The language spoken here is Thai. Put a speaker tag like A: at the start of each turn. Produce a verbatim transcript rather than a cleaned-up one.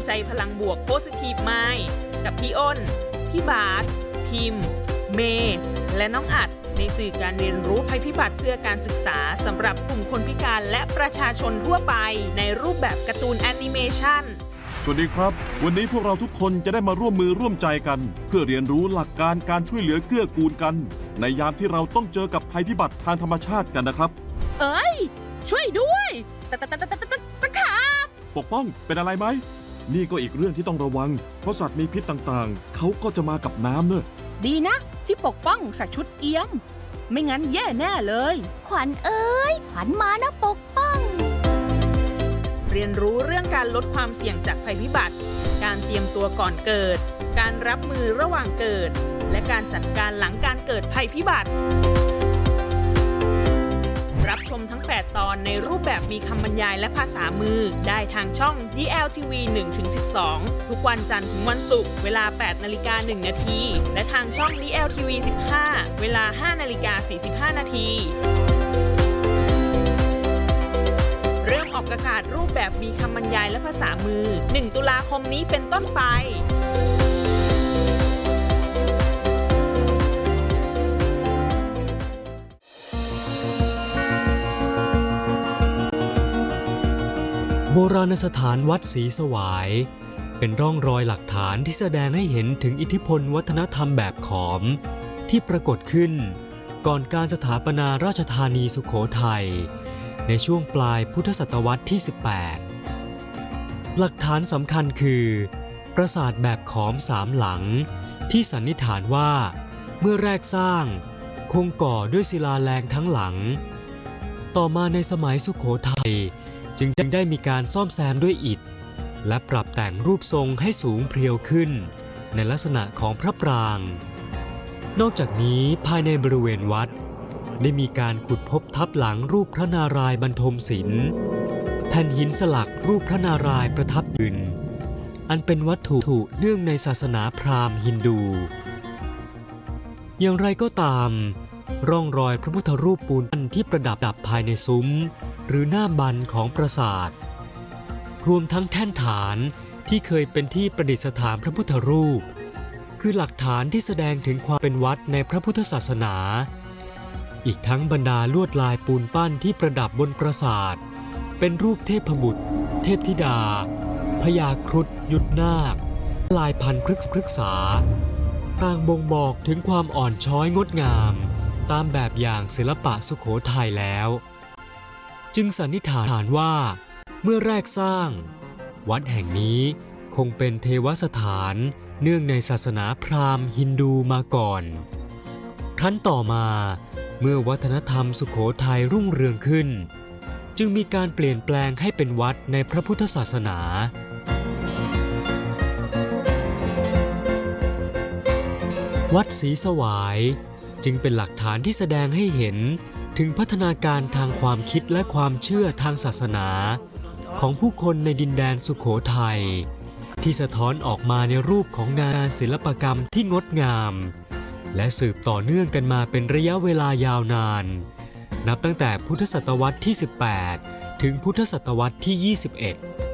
A: ใจพลังบวก Positive Mind กับพี่อ้นพี่บาสพิมพ์เมย์และน้องอัดในสื่อการเรียนรู้ภัยพิบัติเพื่อการศึกษาสำหรับกลุ่มคนพิการและประชาชนทั่วไปในรูปแบบการ์ตูนแอนิเมชัน
B: สวัสดีครับวันนี้พวกเราทุกคนจะได้มาร่วมมือร่วมใจกันเพื่อเรียนรู้หลักการการช่วยเหลือเกื้อกูลกันในยามที่เราต้องเจอกับภัยพิบัติทางธรรมชาติกันนะครับ
C: เอ้ยช่วยด้วยตะตะตะตะตะตะตะขาบ
B: ปกป้องเป็นอะไรไหมนี่ก็อีกเรื่องที่ต้องระวังเพราะสัตว์มีพิษต่างๆเขาก็จะมากับน้ำเนอะ
C: ดีนะที่ปกป้องใส่ชุดเอี้ยมไม่งั้นแย่แน่เลย
D: ขวัญเอ้ยขวัญมานะปกป้อง
A: เรียนรู้เรื่องการลดความเสี่ยงจากภัยพิบัติการเตรียมตัวก่อนเกิดการรับมือระหว่างเกิดและการจัดการหลังการเกิดภัยพิบัติรับชมทั้งแปดตอนในรูปแบบมีคำบรรยายและภาษามือได้ทางช่อง ดี แอล ที วี หนึ่งถึงสิบสอง ทุกวันจันทร์ถึงวันศุกร์เวลา แปดนาฬิกาหนึ่งนาทีและทางช่อง ดี แอล ที วี สิบห้า เวลา ห้านาฬิกาสี่สิบห้านาทีเริ่มออกอากาศรูปแบบมีคำบรรยายและภาษามือหนึ่งตุลาคมนี้เป็นต้นไป
E: โบราณสถานวัดศรีสวายเป็นร่องรอยหลักฐานที่แสดงให้เห็นถึงอิทธิพลวัฒนธรรมแบบขอมที่ปรากฏขึ้นก่อนการสถาปนาราชธานีสุโขทัยในช่วงปลายพุทธศตวรรษที่สิบแปดหลักฐานสำคัญคือปราสาทแบบขอมสามหลังที่สันนิษฐานว่าเมื่อแรกสร้างคงก่อด้วยศิลาแรงทั้งหลังต่อมาในสมัยสุโขทัยจึงได้มีการซ่อมแซมด้วยอิฐและปรับแต่งรูปทรงให้สูงเพรียวขึ้นในลักษณะของพระปรางนอกจากนี้ภายในบริเวณวัดได้มีการขุดพบทับหลังรูปพระนารายณ์บรรทมศิลป์แผ่นหินสลักรูปพระนารายณ์ประทับยืนอันเป็นวัตถุเนื่องในศาสนาพราหมณ์ฮินดูอย่างไรก็ตามร่องรอยพระพุทธรูปปูนปั้นที่ประดับดับภายในซุ้มหรือหน้าบันของปราสาทรวมทั้งแท่นฐานที่เคยเป็นที่ประดิษฐานพระพุทธรูปคือหลักฐานที่แสดงถึงความเป็นวัดในพระพุทธศาสนาอีกทั้งบรรดาลวดลายปูนปั้นที่ประดับบนปราสาทเป็นรูปเทพบุตรเทพธิดาพญาครุฑยุทธนาคลายพันธุ์พฤกษาต่างบ่งบอกถึงความอ่อนช้อยงดงามตามแบบอย่างศิลปะสุโขทัยแล้วจึงสันนิษฐานว่าเมื่อแรกสร้างวัดแห่งนี้คงเป็นเทวสถานเนื่องในศาสนาพราหมณ์ฮินดูมาก่อนครั้นต่อมาเมื่อวัฒนธรรมสุโขทัยรุ่งเรืองขึ้นจึงมีการเปลี่ยนแปลงให้เป็นวัดในพระพุทธศาสนาวัดศรีสวายจึงเป็นหลักฐานที่แสดงให้เห็นถึงพัฒนาการทางความคิดและความเชื่อทางศาสนาของผู้คนในดินแดนสุโขทัยที่สะท้อนออกมาในรูปของงานศิลปกรรมที่งดงามและสืบต่อเนื่องกันมาเป็นระยะเวลายาวนานนับตั้งแต่พุทธศตวรรษที่สิบแปดถึงพุทธศตวรรษที่ยี่สิบเอ็ด